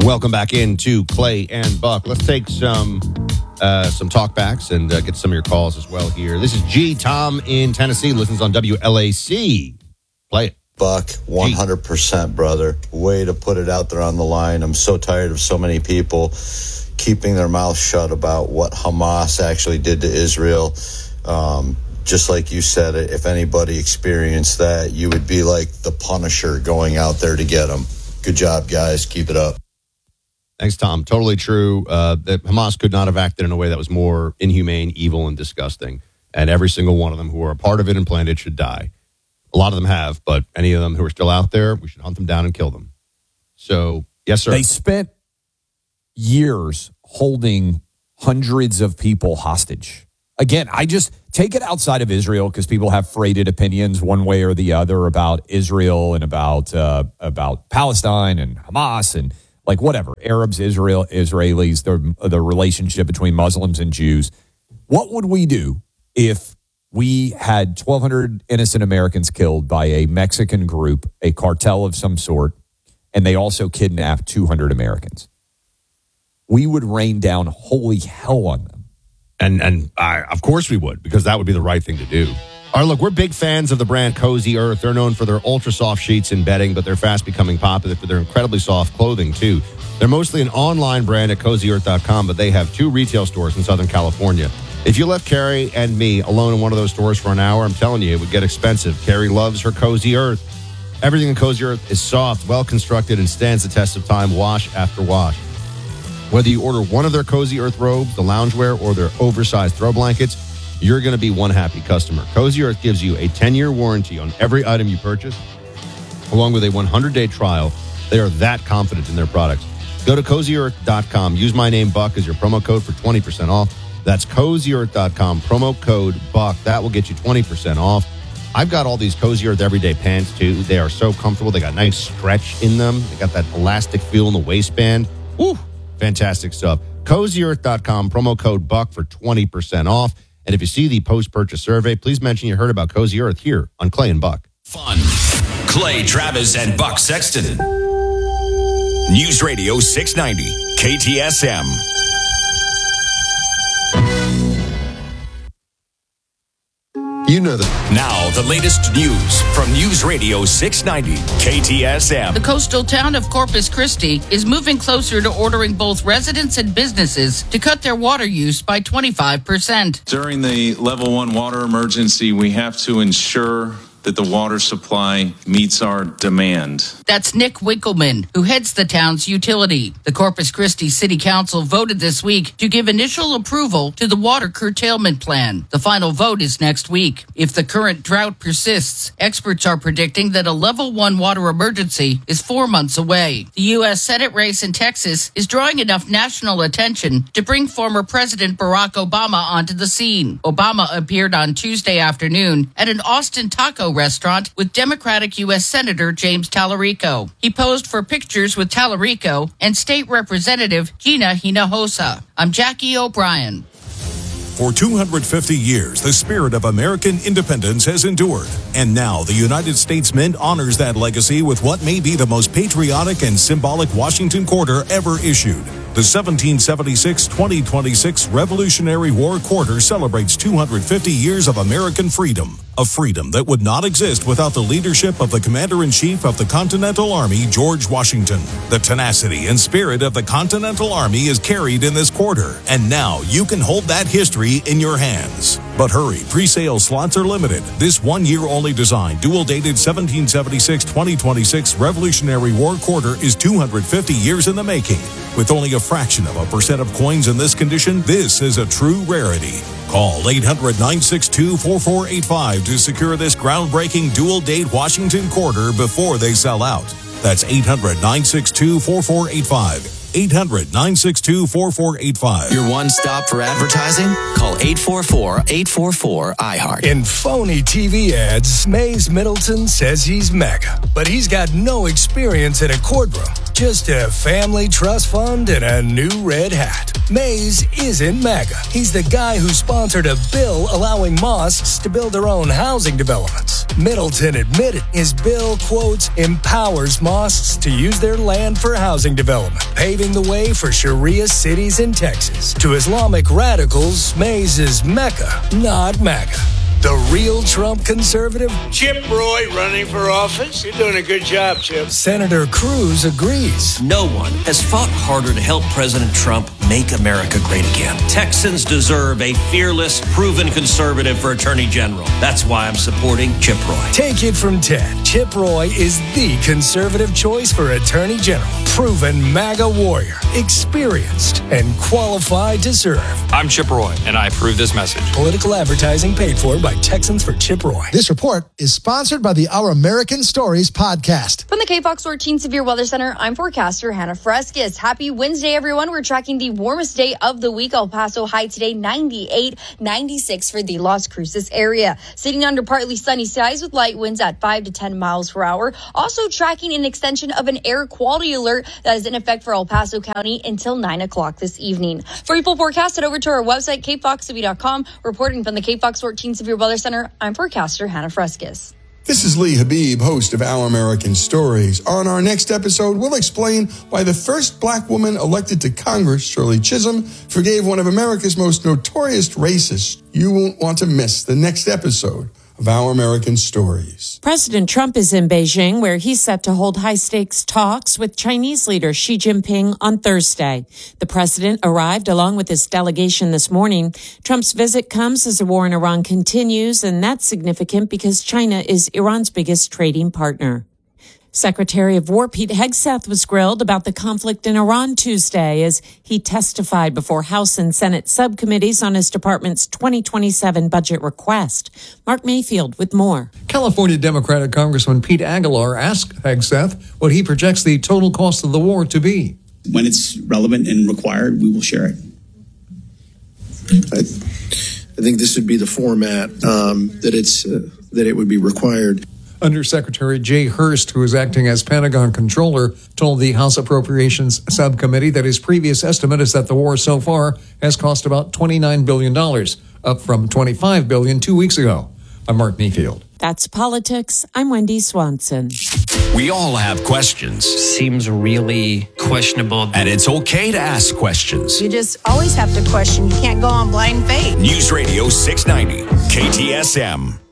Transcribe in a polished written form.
Welcome back into Clay and Buck. Let's take some talkbacks and get some of your calls as well here. This is G. Tom in Tennessee. Listens on WLAC. Play it. Buck, 100%, brother. Way to put it out there on the line. I'm so tired of so many people keeping their mouth shut about what Hamas actually did to Israel. Just like you said, if anybody experienced that, you would be like the Punisher going out there to get them. Good job, guys. Keep it up. Thanks, Tom. Totally true. That Hamas could not have acted in a way that was more inhumane, evil, and disgusting. And every single one of them who are a part of it and planned it should die. A lot of them have, but any of them who are still out there, we should hunt them down and kill them. So, yes, sir. They spent years holding hundreds of people hostage. Again, I just take it outside of Israel because people have freighted opinions one way or the other about Israel and about Palestine and Hamas and like whatever, Arabs, Israelis, the relationship between Muslims and Jews. What would we do if we had 1,200 innocent Americans killed by a Mexican group, a cartel of some sort, and they also kidnapped 200 Americans? We would rain down holy hell on them. And of course we would, because that would be the right thing to do. All right, look, we're big fans of the brand Cozy Earth. They're known for their ultra-soft sheets and bedding, but they're fast becoming popular for their incredibly soft clothing, too. They're mostly an online brand at CozyEarth.com, but they have 2 retail stores in Southern California. If you left Carrie and me alone in one of those stores for an hour, I'm telling you, it would get expensive. Carrie loves her Cozy Earth. Everything in Cozy Earth is soft, well-constructed, and stands the test of time wash after wash. Whether you order one of their Cozy Earth robes, the loungewear, or their oversized throw blankets, you're going to be one happy customer. Cozy Earth gives you a 10-year warranty on every item you purchase, along with a 100-day trial. They are that confident in their products. Go to CozyEarth.com. Use my name, Buck, as your promo code for 20% off. That's CozyEarth.com, promo code Buck. That will get you 20% off. I've got all these Cozy Earth everyday pants, too. They are so comfortable. They got nice stretch in them. They got that elastic feel in the waistband. Woo! Fantastic stuff. CozyEarth.com, promo code Buck for 20% off. And if you see the post-purchase survey, please mention you heard about Cozy Earth here on Clay and Buck. Fun. Clay Travis and Buck Sexton. News Radio 690, KTSM. You know that. Now, the latest news from News Radio 690, KTSM. The coastal town of Corpus Christi is moving closer to ordering both residents and businesses to cut their water use by 25%. During the level 1 water emergency, we have to ensure that the water supply meets our demand. That's Nick Winkleman, who heads the town's utility. The Corpus Christi City Council voted this week to give initial approval to the water curtailment plan. The final vote is next week. If the current drought persists, experts are predicting that a level 1 water emergency is 4 months away. The U.S. Senate race in Texas is drawing enough national attention to bring former President Barack Obama onto the scene. Obama appeared on Tuesday afternoon at an Austin taco restaurant with Democratic U.S. Senator James Tallarico. He posed for pictures with Tallarico and State Representative Gina Hinojosa. I'm Jackie O'Brien. For 250 years, the spirit of American independence has endured. And now the United States Mint honors that legacy with what may be the most patriotic and symbolic Washington Quarter ever issued. The 1776-2026 Revolutionary War Quarter celebrates 250 years of American freedom. A freedom that would not exist without the leadership of the Commander-in-Chief of the Continental Army, George Washington. The tenacity and spirit of the Continental Army is carried in this quarter, and now you can hold that history in your hands. But hurry, pre-sale slots are limited. This one-year-only design, dual-dated 1776-2026 Revolutionary War Quarter is 250 years in the making. With only a fraction of a percent of coins in this condition, this is a true rarity. Call 800-962-4485 to secure this groundbreaking dual-date Washington Quarter before they sell out. That's 800-962-4485. 800-962-4485. Your one stop for advertising? Call 844-844-iHeart. In phony TV ads, Mays Middleton says he's mega, but he's got no experience in a courtroom. Just a family trust fund and a new red hat. Mays isn't MAGA. He's the guy who sponsored a bill allowing mosques to build their own housing developments. Middleton admitted his bill, quotes, empowers mosques to use their land for housing development, paving the way for Sharia cities in Texas. To Islamic radicals, Mays is Mecca, not MAGA. The real Trump conservative? Chip Roy running for office. You're doing a good job, Chip. Senator Cruz agrees. No one has fought harder to help President Trump make America great again. Texans deserve a fearless, proven conservative for Attorney General. That's why I'm supporting Chip Roy. Take it from Ted. Chip Roy is the conservative choice for Attorney General. Proven MAGA warrior. Experienced and qualified to serve. I'm Chip Roy, and I approve this message. Political advertising paid for by Texans for Chip Roy. This report is sponsored by the Our American Stories podcast. From the KFOX 14 Severe Weather Center, I'm forecaster Hannah Fresquez. Happy Wednesday, everyone. We're tracking the warmest day of the week. El Paso high today, 98, 96 for the Las Cruces area. Sitting under partly sunny skies with light winds at 5 to 10 miles per hour. Also tracking an extension of an air quality alert that is in effect for El Paso County until 9 o'clock this evening. For your full forecast, head over to our website, kfoxtv.com. Reporting from the KFOX 14 Severe Weather Center, I'm forecaster Hannah Fresquez. This is Lee Habib, host of Our American Stories. On our next episode, we'll explain why the first black woman elected to Congress, Shirley Chisholm, forgave one of America's most notorious racists. You won't want to miss the next episode of Our American Stories. President Trump is in Beijing, where he's set to hold high-stakes talks with Chinese leader Xi Jinping on Thursday. The president arrived along with his delegation this morning. Trump's visit comes as the war in Iran continues, and that's significant because China is Iran's biggest trading partner. Secretary of War Pete Hegseth was grilled about the conflict in Iran Tuesday as he testified before House and Senate subcommittees on his department's 2027 budget request. Mark Mayfield with more. California Democratic Congressman Pete Aguilar asked Hegseth what he projects the total cost of the war to be. When it's relevant and required, we will share it. I think this would be the format that it would be required. Undersecretary Jay Hurst, who is acting as Pentagon controller, told the House Appropriations Subcommittee that his previous estimate is that the war so far has cost about $29 billion, up from $25 billion 2 weeks ago. I'm Mark Mayfield. That's politics. I'm Wendy Swanson. We all have questions. Seems really questionable. And it's okay to ask questions. You just always have to question. You can't go on blind faith. News Radio 690, KTSM.